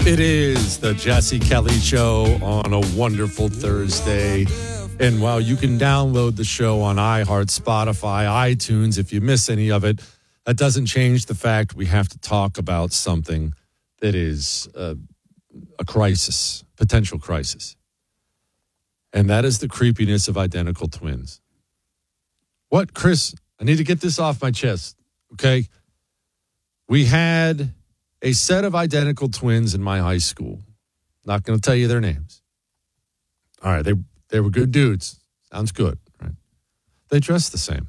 It is the Jesse Kelly Show on a wonderful Thursday. And while you can download the show on iHeart, Spotify, iTunes, if you miss any of it, that doesn't change the fact we have to talk about something that is a crisis, potential crisis. And that is the creepiness of identical twins. What, Chris? I need to get this off my chest, okay? We had a set of identical twins in my high school. Not going to tell you their names. All right, they were good dudes. Sounds good, right? They dressed the same.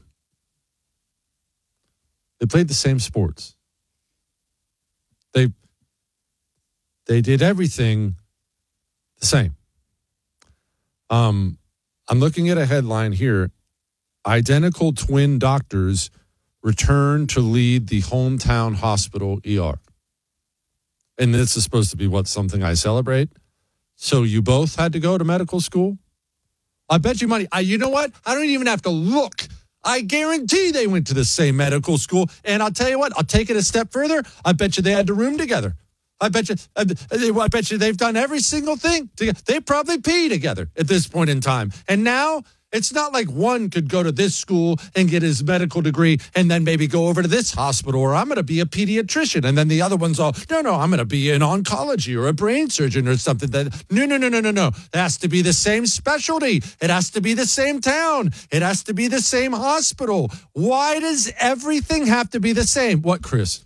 They played the same sports. They did everything the same. I'm looking at a headline here. Identical twin doctors return to lead the hometown hospital ER. And this is supposed to be something I celebrate. So you both had to go to medical school? I bet you money. You know what? I don't even have to look. I guarantee they went to the same medical school. And I'll tell you what, I'll take it a step further. I bet you they had to room together. I bet you they've done every single thing together. They probably pee together at this point in time. And now it's not like one could go to this school and get his medical degree and then maybe go over to this hospital, or I'm going to be a pediatrician. And then the other one's all, no, I'm going to be in oncology or a brain surgeon or something. No. It has to be the same specialty. It has to be the same town. It has to be the same hospital. Why does everything have to be the same? What, Chris?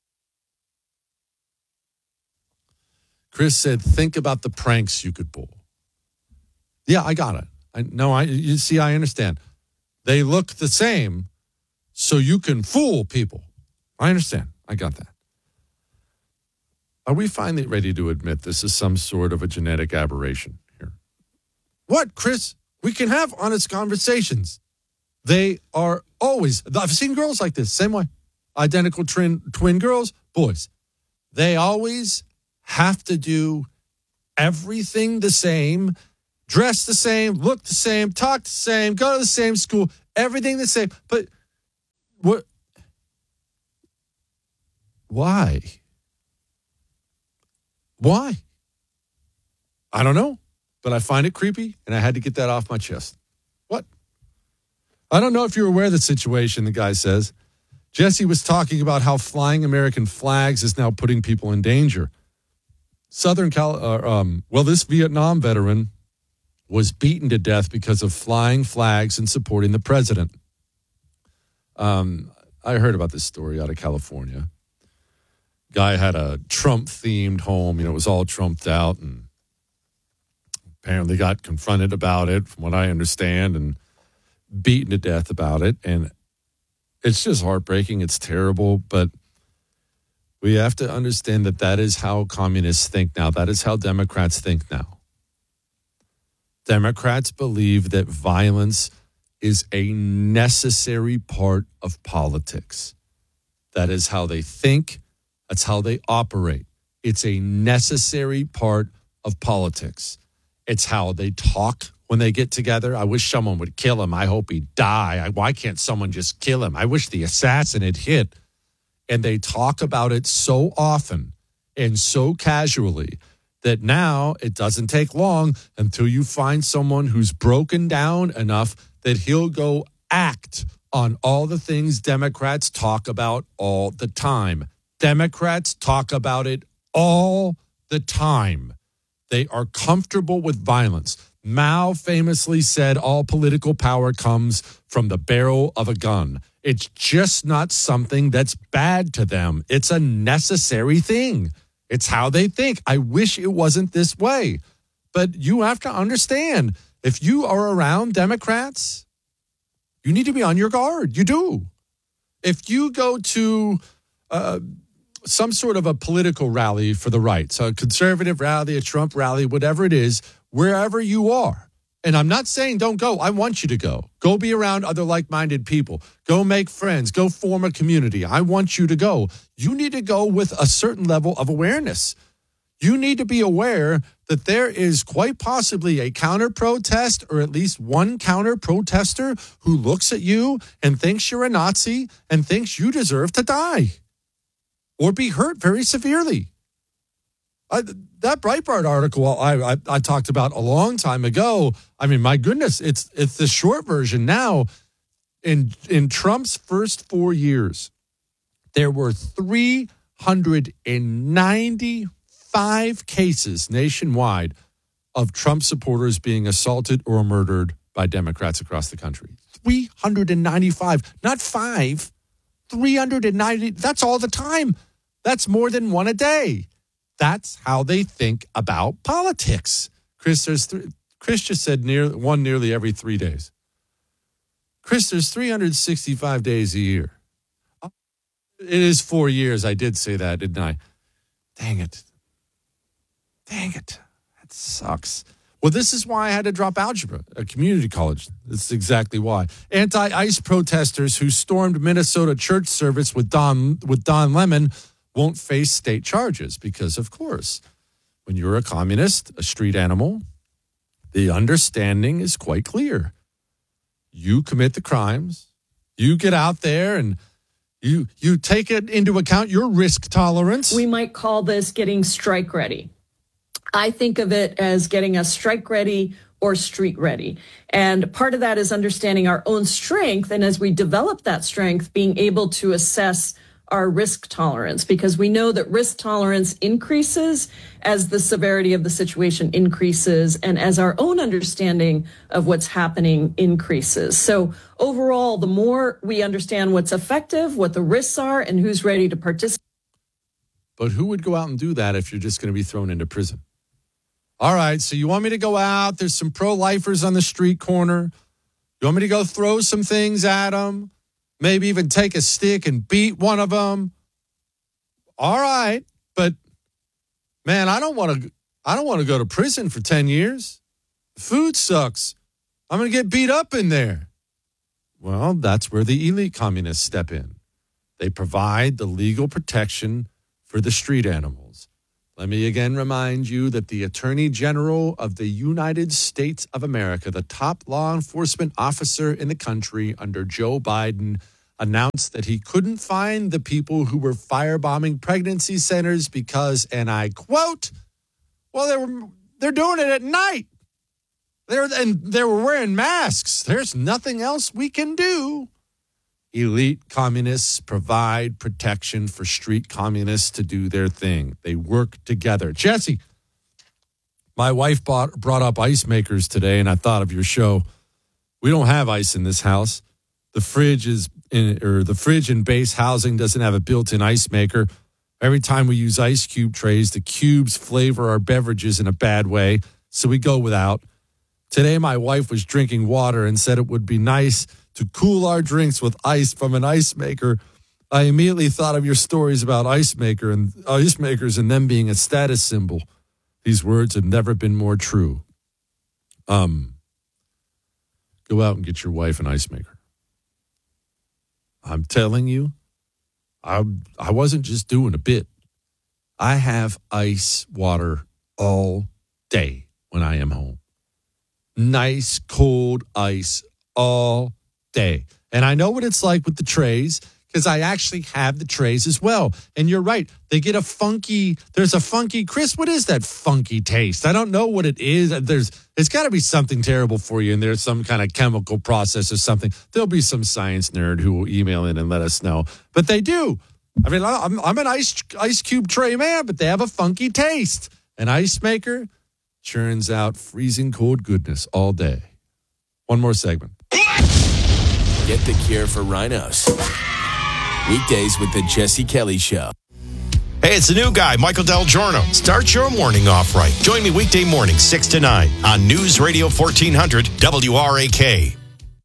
Chris said, think about the pranks you could pull. Yeah, I got it. I understand. They look the same, so you can fool people. I understand. I got that. Are we finally ready to admit this is some sort of a genetic aberration here? What, Chris? We can have honest conversations. They are always, I've seen girls like this, same way. Identical twin girls, boys. They always have to do everything the same, dress the same, look the same, talk the same, go to the same school, everything the same. But what? Why? Why? I don't know, but I find it creepy, and I had to get that off my chest. What? I don't know if you're aware of the situation, the guy says. Jesse was talking about how flying American flags is now putting people in danger. This Vietnam veteran was beaten to death because of flying flags and supporting the president. I heard about this story out of California. Guy had a Trump-themed home. It was all Trumped out, and apparently got confronted about it, from what I understand, and beaten to death about it. And it's just heartbreaking. It's terrible, but we have to understand that is how communists think now. That is how Democrats think now. Democrats believe that violence is a necessary part of politics. That is how they think. That's how they operate. It's a necessary part of politics. It's how they talk when they get together. I wish someone would kill him. I hope he die. Why can't someone just kill him? I wish the assassin had hit. And they talk about it so often and so casually that now it doesn't take long until you find someone who's broken down enough that he'll go act on all the things Democrats talk about all the time. Democrats talk about it all the time. They are comfortable with violence. Mao famously said all political power comes from the barrel of a gun. It's just not something that's bad to them. It's a necessary thing. It's how they think. I wish it wasn't this way. But you have to understand, if you are around Democrats, you need to be on your guard. You do. If you go to some sort of a political rally for the right, so a conservative rally, a Trump rally, whatever it is, wherever you are, and I'm not saying don't go. I want you to go. Go be around other like-minded people. Go make friends. Go form a community. I want you to go. You need to go with a certain level of awareness. You need to be aware that there is quite possibly a counter-protest, or at least one counter-protester who looks at you and thinks you're a Nazi and thinks you deserve to die or be hurt very severely. That Breitbart article I talked about a long time ago. I mean, my goodness, it's the short version now. In Trump's first 4 years, there were 395 cases nationwide of Trump supporters being assaulted or murdered by Democrats across the country. 395, not 5, 390. That's all the time. That's more than one a day. That's how they think about politics. Chris just said nearly every 3 days. Chris, there's 365 days a year. It is 4 years. I did say that, didn't I? Dang it. That sucks. Well, this is why I had to drop algebra at community college. This is exactly why. Anti-ICE protesters who stormed Minnesota church service with Don Lemon won't face state charges because, of course, when you're a communist, a street animal, the understanding is quite clear. You commit the crimes, you get out there and you take it into account, your risk tolerance. We might call this getting strike ready. I think of it as getting us strike ready or street ready. And part of that is understanding our own strength. And as we develop that strength, being able to assess our risk tolerance, because we know that risk tolerance increases as the severity of the situation increases and as our own understanding of what's happening increases. So overall, the more we understand what's effective, what the risks are, and who's ready to participate. But who would go out and do that if you're just going to be thrown into prison? All right, so you want me to go out? There's some pro-lifers on the street corner. You want me to go throw some things at them? Maybe even take a stick and beat one of them. All right, but man, I don't want to go to prison for 10 years. Food sucks. I'm going to get beat up in there. Well, that's where the elite communists step in. They provide the legal protection for the street animals. Let me again remind you that the Attorney General of the United States of America, the top law enforcement officer in the country under Joe Biden, announced that he couldn't find the people who were firebombing pregnancy centers because, and I quote, well, they're doing it at night. They were wearing masks. There's nothing else we can do. Elite communists provide protection for street communists to do their thing. They work together. Jesse, my wife brought up ice makers today, and I thought of your show. We don't have ice in this house. The fridge in base housing doesn't have a built-in ice maker. Every time we use ice cube trays, the cubes flavor our beverages in a bad way, so we go without. Today, my wife was drinking water and said it would be nice to cool our drinks with ice from an ice maker. I immediately thought of your stories about ice makers and them being a status symbol. These words have never been more true. Go out and get your wife an ice maker. I'm telling you, I wasn't just doing a bit. I have ice water all day when I am home. Nice, cold ice all day. And I know what it's like with the trays because I actually have the trays as well. And you're right. They get there's a funky, Chris, what is that funky taste? I don't know what it is. It's got to be something terrible for you. And there's some kind of chemical process or something. There'll be some science nerd who will email in and let us know. But they do. I mean, I'm an ice cube tray man, but they have a funky taste. An ice maker churns out freezing cold goodness all day. One more segment. Get the cure for rhinos. Weekdays with the Jesse Kelly Show. Hey, it's the new guy, Michael Del Giorno. Start your morning off right. Join me weekday morning, 6 to 9 on News Radio 1400 WRAK.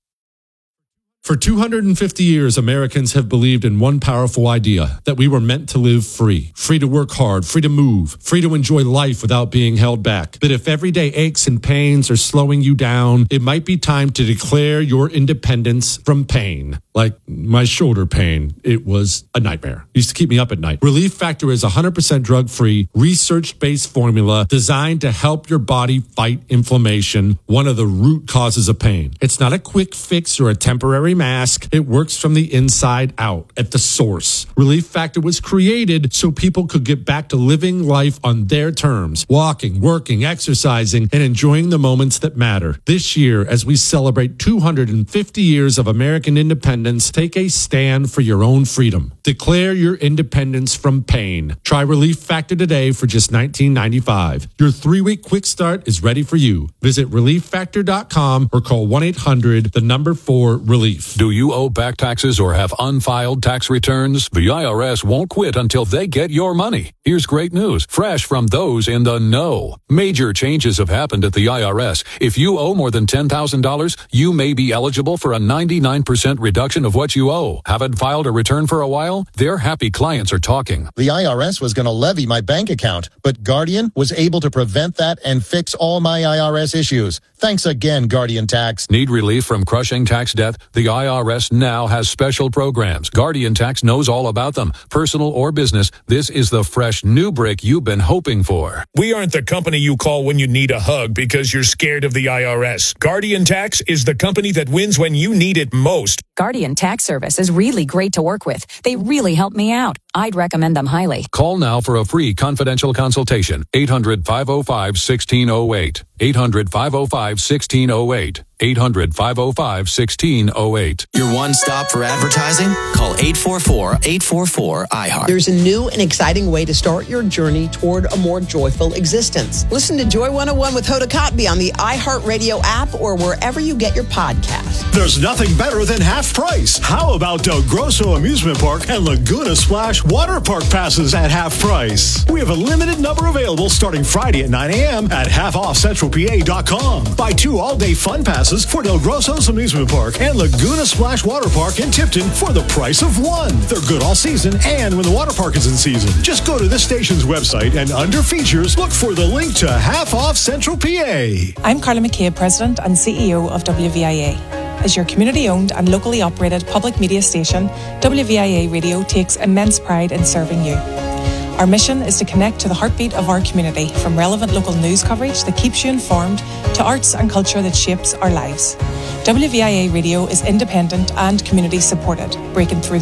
For 250 years, Americans have believed in one powerful idea, that we were meant to live free. Free to work hard, free to move, free to enjoy life without being held back. But if everyday aches and pains are slowing you down, it might be time to declare your independence from pain. Like my shoulder pain, it was a nightmare. It used to keep me up at night. Relief Factor is 100% drug-free, research-based formula designed to help your body fight inflammation, one of the root causes of pain. It's not a quick fix or a temporary primary mask, it works from the inside out at the source. Relief Factor was created so people could get back to living life on their terms, walking, working, exercising, and enjoying the moments that matter. This year, as we celebrate 250 years of American independence, take a stand for your own freedom. Declare your independence from pain. Try Relief Factor today for just $19.95. Your 3-week quick start is ready for you. Visit relieffactor.com or call 1-800-4-RELIEF. Do you owe back taxes or have unfiled tax returns? The IRS won't quit until they get your money. Here's great news, fresh from those in the know. Major changes have happened at the IRS. If you owe more than $10,000, you may be eligible for a 99% reduction of what you owe. Haven't filed a return for a while? Their happy clients are talking. The IRS was going to levy my bank account, but Guardian was able to prevent that and fix all my IRS issues. Thanks again, Guardian Tax. Need relief from crushing tax debt? The IRS now has special programs. Guardian Tax knows all about them. Personal or business, this is the fresh new brick you've been hoping for. We aren't the company you call when you need a hug because you're scared of the IRS. Guardian Tax is the company that wins when you need it most. Guardian Tax Service is really great to work with. They really helped me out. I'd recommend them highly. Call now for a free confidential consultation. 800-505-1608. 800-505-1608. 800-505-1608. Your one stop for advertising? Call 844-844-iHeart. There's a new and exciting way to start your journey toward a more joyful existence. Listen to Joy 101 with Hoda Kotb on the iHeartRadio app or wherever you get your podcast. There's nothing better than half price. How about Del Grosso Amusement Park and Laguna Splash Water Park passes at half price? We have a limited number available starting Friday at 9 a.m. at halfoffcentralpa.com. Buy 2 all-day fun passes for Del Grosso's Amusement Park and Laguna Splash Water Park in Tipton for the price of 1. They're good all season and when the water park is in season. Just go to this station's website and under features, look for the link to Half Off Central PA. I'm Carla McCabe, President and CEO of WVIA. As your community-owned and locally operated public media station, WVIA Radio takes immense pride in serving you. Our mission is to connect to the heartbeat of our community, from relevant local news coverage that keeps you informed to arts and culture that shapes our lives. WVIA Radio is independent and community supported, breaking through the